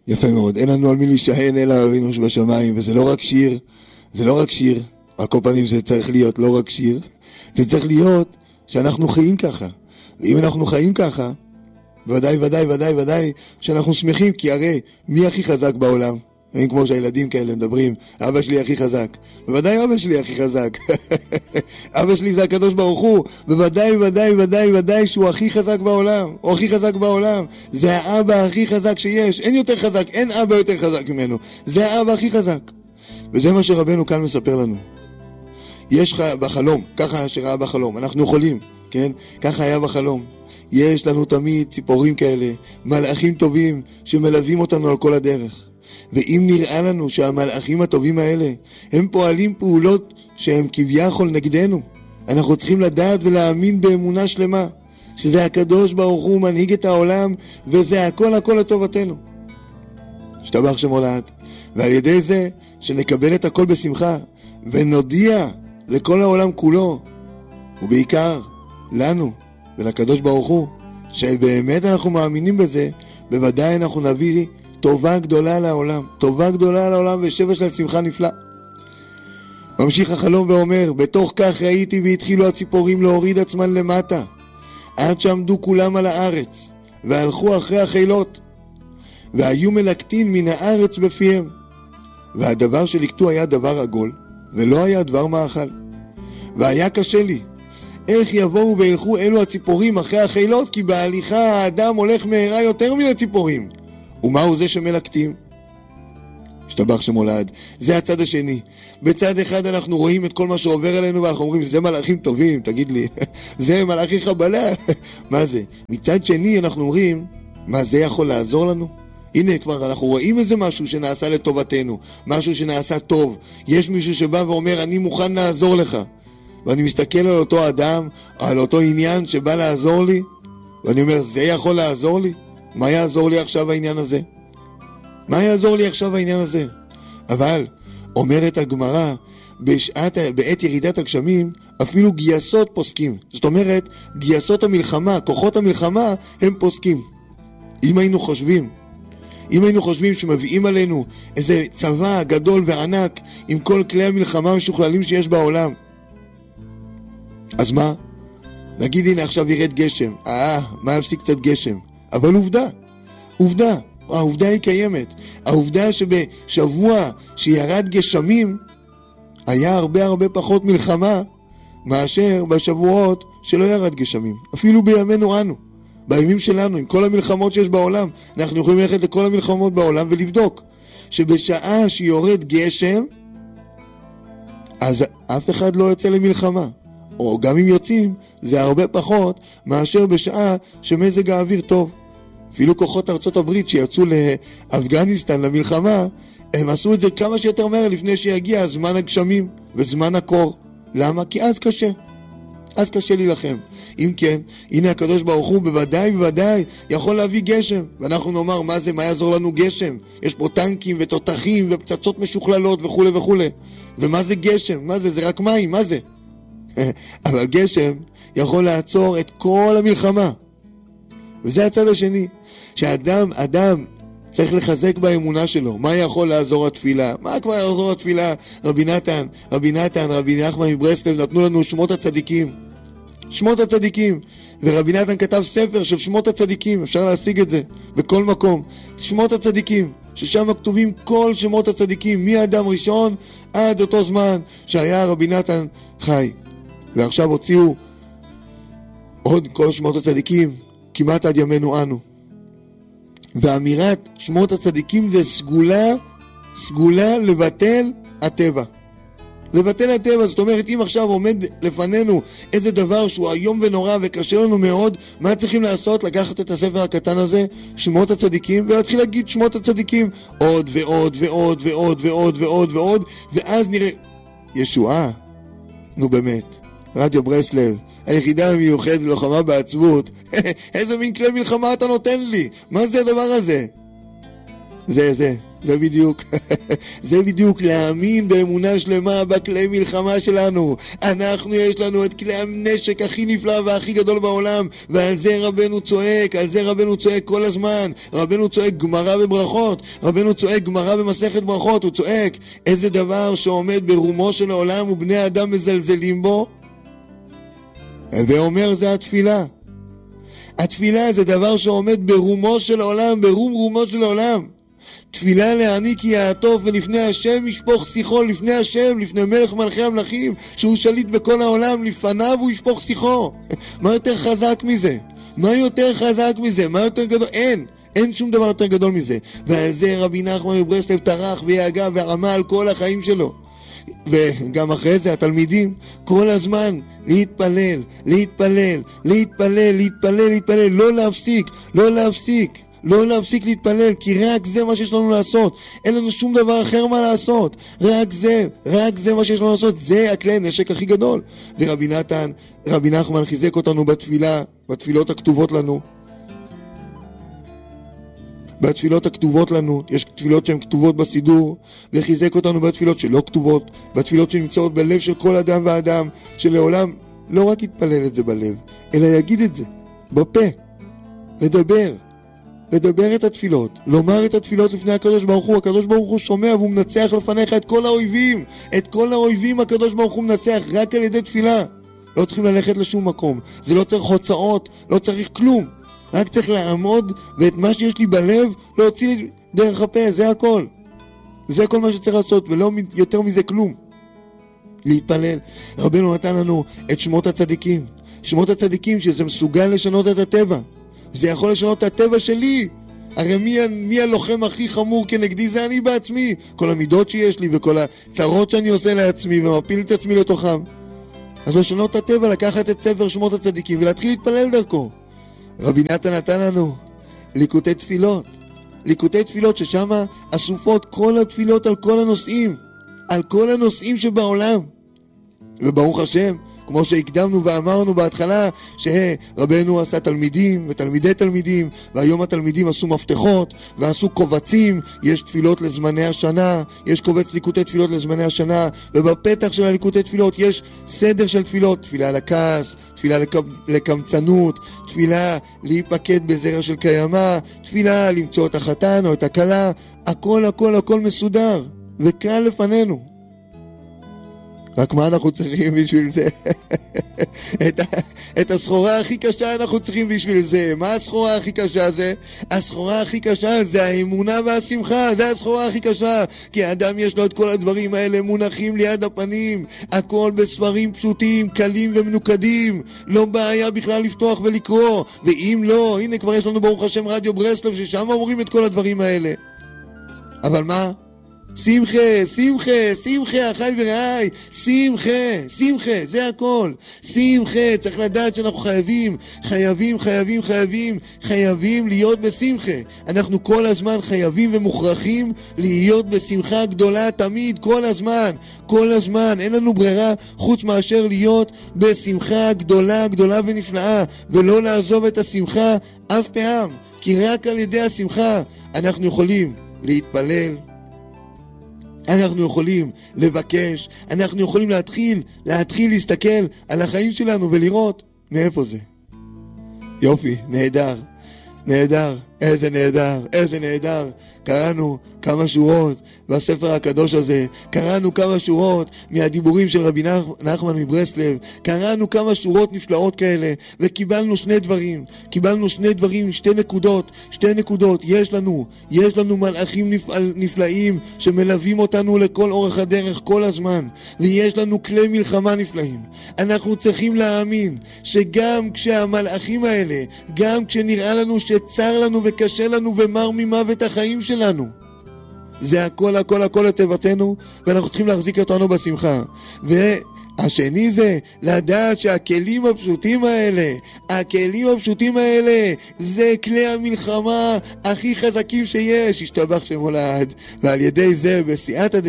יפה מאוד, אין לנו על מי להישען אלא אבינו שבשמיים, וזה לא רק שיר, זה לא רק שיר, על כל פנים זה צריך להיות לא רק שיר, זה צריך להיות שאנחנו חיים ככה, ואם אנחנו חיים ככה, ודאי, ודאי, ודאי, ודאי שאנחנו שמחים, כי הרי מי הכי חזק בעולם? אם כמו שהילדים כאלה מדברים, אבא שלי הכי חזק. בוודאי אבא שלי הכי חזק. אבא שלי זה הקדוש ברוך הוא. בוודאי, ודאי, ודאי, ודאי שהוא הכי חזק בעולם. הוא הכי חזק בעולם. זה האבא הכי חזק שיש. אין יותר חזק, אין אבא יותר חזק ממנו. זה האבא הכי חזק. וזה מה שרבנו כאן מספר לנו. יש בחלום, ככה שראה בחלום. אנחנו יכולים, כן? ככה היה בחלום. יש לנו תמיד ציפורים כאלה, מלאכים טובים שמלווים אותנו על כל הדרך. ואם נראה לנו שהמלאכים הטובים האלה הם פועלים פעולות שהם כביכול נגדנו, אנחנו צריכים לדעת ולהאמין באמונה שלמה שזה הקדוש ברוך הוא מנהיג את העולם, וזה הכל הכל לטובתנו. השתבח שמו לעד. ועל ידי זה שנקבל את הכל בשמחה ונודיע לכל העולם כולו, ובעיקר לנו ולקדוש ברוך הוא, שבאמת אנחנו מאמינים בזה, בוודאי אנחנו נביא טובה גדולה לעולם, טובה גדולה לעולם ושבע של שמחה נפלא. ממשיך החלום ואומר, בתוך כך ראיתי והתחילו הציפורים להוריד עצמן למטה, עד שעמדו כולם על הארץ, והלכו אחרי החילות, והיו מלקטין מן הארץ בפיהם. והדבר שלקטו היה דבר עגול, ולא היה דבר מאכל. והיה קשה לי, איך יבואו וילכו אלו הציפורים אחרי החילות, כי בהליכה האדם הולך מהרה יותר מן הציפורים. ומהו זה שמלקטים? השתבח שמולד. זה הצד השני. בצד אחד אנחנו רואים את כל מה שעובר עלינו, ואנחנו אומרים, זה מלאכים טובים, תגיד לי. זה מלאכי חבלה. מה זה? מצד שני אנחנו אומרים, מה זה יכול לעזור לנו? הנה כבר אנחנו רואים איזה משהו שנעשה לטובתנו, משהו שנעשה טוב. יש מישהו שבא ואומר, אני מוכן לעזור לך. ואני מסתכל על אותו אדם, על אותו עניין שבא לעזור לי, ואני אומר, זה יכול לעזור לי? מה יעזור לי עכשיו העניין הזה? מה יעזור לי עכשיו העניין הזה? אבל, אומרת הגמרא, בעת ירידת הגשמים, אפילו גייסות פוסקים. זאת אומרת, גייסות המלחמה, כוחות המלחמה, הם פוסקים. אם היינו חושבים שמביאים עלינו איזה צבא גדול וענק, עם כל כלי המלחמה המשוכללים שיש בעולם, אז מה? נגיד הנה עכשיו ירד גשם. מה יפסיק קצת גשם? אבל עובדה, העובדה היא קיימת. העובדה שבשבוע שירד גשמים, היה הרבה פחות מלחמה מאשר בשבועות שלא ירד גשמים. אפילו בימינו אנו, בימים שלנו, עם כל המלחמות שיש בעולם, אנחנו יכולים ללכת לכל המלחמות בעולם ולבדוק שבשעה שיורד גשם, אז אף אחד לא יוצא למלחמה. או גם אם יוצאים, זה הרבה פחות מאשר בשעה שמזג האוויר טוב. אפילו כוחות ארצות הברית שיצאו לאפגניסטן למלחמה, הם עשו את זה כמה שיותר מהר לפני שיגיע זמן הגשמים וזמן הקור. למה? כי אז קשה להילחם. אם כן, הנה הקדוש ברוך הוא בוודאי יכול להביא גשם. ואנחנו נאמר, מה זה? מה יעזור לנו גשם? יש פה טנקים ותותחים ופצצות משוכללות וכו' וכו'. ומה זה גשם? מה זה? זה רק מים, מה זה? אבל גשם יכול לעצור את כל המלחמה. וזה הצד השני, שאדם צריך לחזק באמונה שלו. מה יכול לעזור התפילה? מה כבר יעזור התפילה? רבי נחמן מברסלב נתנו לנו שמות הצדיקים, ורבי נתן כתב ספר של שמות הצדיקים, אפשר להשיג את זה בכל מקום. שמות הצדיקים, ששם כתובים כל שמות הצדיקים, מאדם ראשון עד אותו זמן שהיה רבי נתן חי. ועכשיו הוציאו עוד כל שמות הצדיקים כמעט עד ימינו אנו. ואמירת שמות הצדיקים זה סגולה לבטל הטבע. זאת אומרת, אם עכשיו עומד לפנינו איזה דבר שהוא היום ונורא וקשה לנו מאוד, מה צריכים לעשות? לקחת את הספר הקטן הזה, שמות הצדיקים, ולהתחיל להגיד שמות הצדיקים עוד ועוד ועוד ועוד ועוד ועוד ועוד, ואז נראה ישועה. נו באמת, רדיו ברסלב, היחידה המיוחדת ללוחמה בעצבות. איזה מין כלי מלחמה אתה נותן לי? מה זה הדבר הזה? זה זה בדיוק להאמין באמונה שלמה בכלי מלחמה שלנו. אנחנו, יש לנו את כלי הנשק הכי נפלא והכי גדול בעולם, ועל זה רבנו צועק, כל הזמן. רבנו צועק גמרא בברכות, רבנו צועק גמרא במסכת ברכות, הוא צועק איזה דבר שעומד ברומו של העולם ובני אדם מזלזלים בו, ואומר זה התפילה. התפילה זה דבר שעומד ברומו של העולם, רומו של העולם. תפילה להעניק יעטוף ולפני השם ישפוך שיחו, לפני השם, לפני מלך מלכי המלכים, שהוא שליט בכל העולם, לפניו הוא ישפוך שיחו. מה יותר חזק מזה? מה יותר גדול? אין שום דבר יותר גדול מזה. ועל זה רבי נחמן מברסלב טרח ויגע ועמל כל החיים שלו. וגם אחרי זה התלמידים כל הזמן להתפלל, לא להפסיק להתפלל, כי רק זה מה שיש לנו לעשות. אין לנו שום דבר אחר מה לעשות. רק זה מה שיש לנו לעשות. זה הכלי נשק הכי גדול. ורבי נחמן חיזק אותנו בתפילות הכתובות לנו. יש תפילות שהן כתובות בסידור, וחיזק אותנו בתפילות שלא כתובות, בתפילות שנמצאות בלב של כל אדם ואדם, שלעולם לא רק יתפלל את זה בלב, אלא יגיד את זה בפה, לדבר את התפילות, לומר את התפילות לפני הקדוש ברוך הוא. הקדוש ברוך הוא שומע והוא מנצח לפניך את כל האויבים, הקדוש ברוך הוא מנצח רק על ידי תפילה. לא צריכים ללכת לשום מקום, זה לא צריך הוצאות, לא צריך כלום, רק צריך לעמוד ואת מה שיש לי בלב להוציא לי דרך הפה, זה הכל. זה כל מה שצריך לעשות, ולא יותר מזה כלום. להתפלל. רבנו נתן לנו את שמות הצדיקים, שזה מסוגל לשנות את הטבע. זה יכול לשנות את הטבע שלי. הרי מי הלוחם הכי חמור כנגדי? זה אני בעצמי. כל המידות שיש לי וכל הצרות שאני עושה לעצמי ומפיל את עצמי לתוכם. אז לשנות את הטבע, לקחת את ספר שמות הצדיקים ולהתחיל להתפלל דרכו. רבי נתן נתן לנו ליקוטי תפילות ששם אסופות כל התפילות על כל הנושאים שבעולם. וברוך השם, כמו שהקדמנו ואמרנו בהתחלה, שרבנו עשה תלמידים ותלמידי תלמידים, והיום התלמידים עשו מפתחות ועשו קובצים. יש תפילות לזמני השנה, יש קובץ ליקוטי תפילות לזמני השנה, ובפתח של הליקוטי תפילות יש סדר של תפילות: תפילה לכעס, תפילה לקמצנות, תפילה להיפקד בזרע של קיימה, תפילה למצוא את החתן או את הכלה. הכל מסודר וקל לפנינו. רק מה אנחנו צריכים בשביל זה? את הסחורה הכי קשה אנחנו צריכים בשביל זה. מה הסחורה הכי קשה זה? הסחורה הכי קשה זה האמונה והשמחה. זה הסחורה הכי קשה. כי האדם יש לו את כל הדברים האלה מונחים ליד הפנים. הכל בספרים פשוטים, קלים ומנוקדים. לא בעיה בכלל לפתוח ולקרוא. ואם לא, הנה כבר יש לנו ברוך השם רדיו ברסלב ששם אומרים את כל הדברים האלה. אבל מה? שמחה, אחי ורעי, שמחה, זה הכל. שמחה, צריך לדעת שאנחנו חייבים להיות בשמחה. אנחנו כל הזמן חייבים ומוכרחים להיות בשמחה גדולה תמיד, כל הזמן. אין לנו ברירה חוץ מאשר להיות בשמחה גדולה ונפלאה, ולא לעזוב את השמחה אף פעם. כי רק על ידי השמחה אנחנו יכולים להתפלל, אנחנו יכולים לבקש, אנחנו יכולים להתחיל להסתכל על החיים שלנו ולראות מאיפה זה. יופי, נהדר, איזה נהדר. קראנו כמה שורות בספר הקדוש הזה, קראנו כמה שורות מהדיבורים של רבי נחמן מברסלב, קראנו כמה שורות נפלאות כאלה, וקיבלנו שני דברים, שתי נקודות. יש לנו מלאכים נפלאים שמלווים אותנו לכל אורך הדרך כל הזמן, ויש לנו כלי מלחמה נפלאים. אנחנו צריכים להאמין שגם כשהמלאכים האלה, גם כשנראה לנו שצר לנו וקשה לנו ומר ממוות החיים שלנו, זה הכל לטובתנו, ואנחנו צריכים להחזיק אותנו בשמחה. והשני זה לדעת שהכלים הפשוטים האלה זה כלי המלחמה הכי חזקים שיש, ישתבח שמו לעד. ועל ידי זה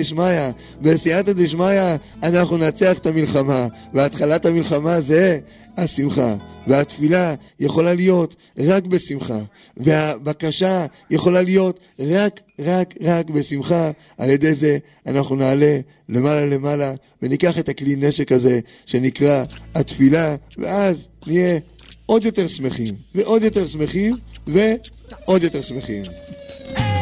בסייעתא דשמיא אנחנו נצח את המלחמה. והתחלת המלחמה זה השמחה. והתפילה יכולה להיות רק בשמחה, והבקשה יכולה להיות רק בשמחה. על ידי זה אנחנו נעלה למעלה וניקח את הכלי נשק הזה שנקרא התפילה, ואז נהיה עוד יותר שמחים ועוד יותר שמחים ועוד יותר שמחים.